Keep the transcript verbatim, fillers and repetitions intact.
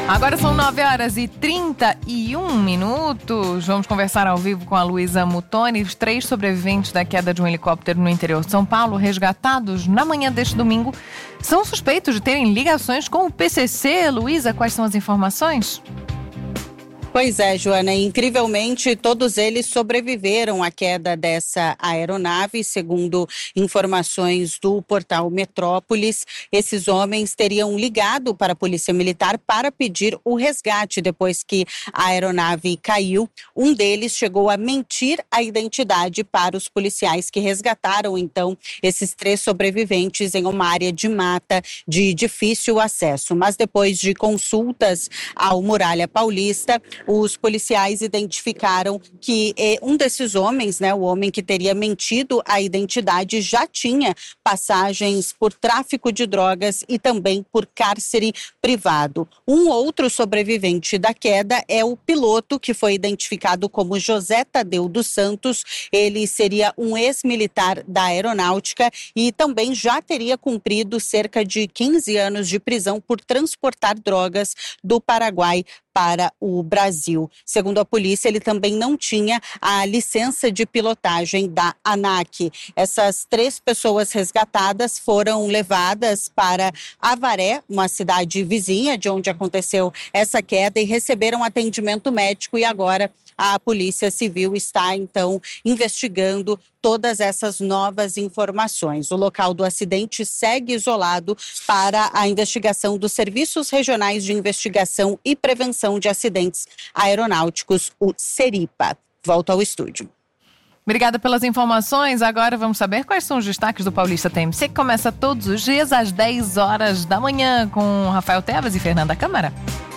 Agora são nove horas e trinta e um minutos. Vamos conversar ao vivo com a Luísa Muttoni. Os três sobreviventes da queda de um helicóptero no interior de São Paulo, resgatados na manhã deste domingo, são suspeitos de terem ligações com o P C C. Luísa, quais são as informações? Pois é, Joana, incrivelmente todos eles sobreviveram à queda dessa aeronave, segundo informações do portal Metrópolis. Esses homens teriam ligado para a Polícia Militar para pedir o resgate depois que a aeronave caiu. Um deles chegou a mentir a identidade para os policiais que resgataram, então, esses três sobreviventes em uma área de mata de difícil acesso. Mas depois de consultas ao Muralha Paulista, os policiais identificaram que eh, um desses homens, né, o homem que teria mentido a identidade, já tinha passagens por tráfico de drogas e também por cárcere privado. Um outro sobrevivente da queda é o piloto, que foi identificado como José Tadeu dos Santos. Ele seria um ex-militar da aeronáutica e também já teria cumprido cerca de quinze anos de prisão por transportar drogas do Paraguai para o Brasil. Segundo a polícia, ele também não tinha a licença de pilotagem da ANAC. Essas três pessoas resgatadas foram levadas para Avaré, uma cidade vizinha de onde aconteceu essa queda, e receberam atendimento médico, e agora a Polícia Civil está, então, investigando todas essas novas informações. O local do acidente segue isolado para a investigação dos Serviços Regionais de Investigação e Prevenção de Acidentes Aeronáuticos, o SERIPA. Volto ao estúdio. Obrigada pelas informações. Agora vamos saber quais são os destaques do Paulista T M C, que começa todos os dias às dez horas da manhã com Rafael Tebas e Fernanda Câmara.